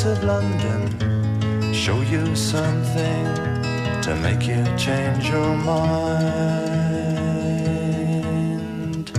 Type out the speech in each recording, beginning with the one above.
of London show you something to make you change your mind.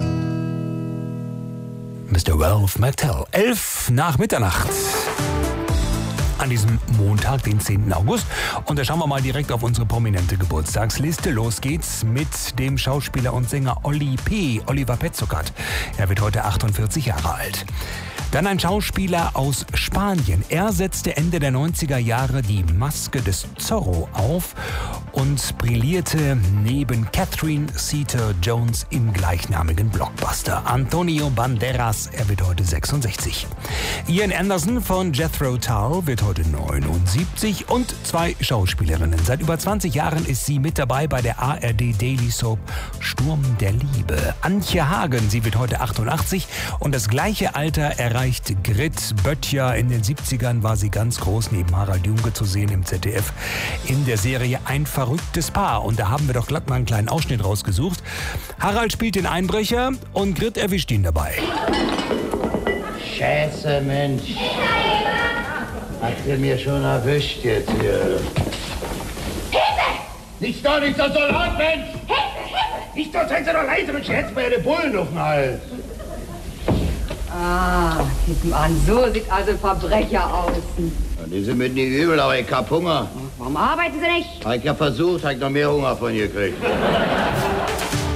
Mr. Ralph McTell, 11 nach Mitternacht. An diesem Montag, den 10. August. Und da schauen wir mal direkt auf unsere prominente Geburtstagsliste. Los geht's mit dem Schauspieler und Sänger Oli P., Oliver Petzokat. Er wird heute 48 Jahre alt. Dann ein Schauspieler aus Spanien. Er setzte Ende der 90er Jahre die Maske des Zorro auf und brillierte neben Catherine Zeta-Jones im gleichnamigen Blockbuster. Antonio Banderas, er wird heute 66. Ian Anderson von Jethro Tull wird heute 79 und zwei Schauspielerinnen. Seit über 20 Jahren ist sie mit dabei bei der ARD Daily Soap Sturm der Liebe. Antje Hagen, sie wird heute 88 und das gleiche Alter erreicht Grit Böttcher. In den 70ern war sie ganz groß neben Harald Junke zu sehen im ZDF in der Serie Ein verrücktes Paar. Und da haben wir doch glatt mal einen kleinen Ausschnitt rausgesucht. Harald spielt den Einbrecher und Grit erwischt ihn dabei. Scheiße, Mensch. Hat sie mir schon erwischt jetzt hier? Hilfe! Nicht da, nicht da, so laut, Mensch! Hilfe! Nicht da, seid ihr doch leise, Mensch, jetzt mal ihre Bullen auf den Hals. Ah, guck mal an, so sieht also ein Verbrecher aus. Ja, die sind mir nicht übel, aber ich hab Hunger. Warum arbeiten Sie nicht? Hab ich ja versucht, hab ich noch mehr Hunger von ihr gekriegt.